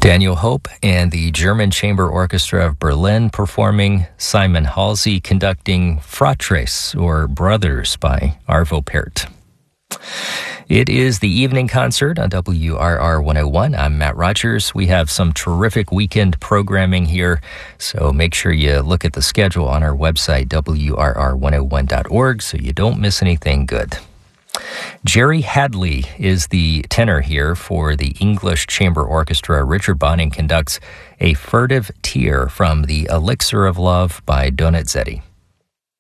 Daniel Hope and the German Chamber Orchestra of Berlin performing, Simon Halsey conducting Fratres, or Brothers, by Arvo Pärt. It is the evening concert on WRR 101. I'm Matt Rogers. We have some terrific weekend programming here, so make sure you look at the schedule on our website, WRR101.org, so you don't miss anything good. Jerry Hadley is the tenor here for the English Chamber Orchestra. Richard Bonning conducts A Furtive Tear from The Elixir of Love by Donizetti.